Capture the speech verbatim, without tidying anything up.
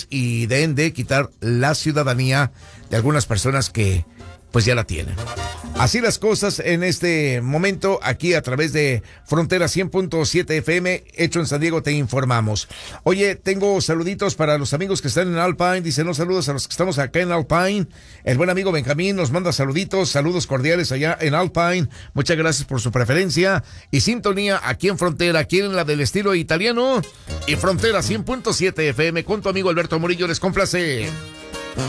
ilegales y deben de quitar la ciudadanía de algunas personas que pues ya la tienen. Así las cosas en este momento, aquí a través de Frontera cien punto siete F M, hecho en San Diego, te informamos. Oye, tengo saluditos para los amigos que están en Alpine, dicen los saludos a los que estamos acá en Alpine. El buen amigo Benjamín nos manda saluditos, saludos cordiales allá en Alpine. Muchas gracias por su preferencia y sintonía aquí en Frontera. ¿Quieren la del estilo italiano? Y Frontera cien punto siete F M con tu amigo Alberto Murillo les complace.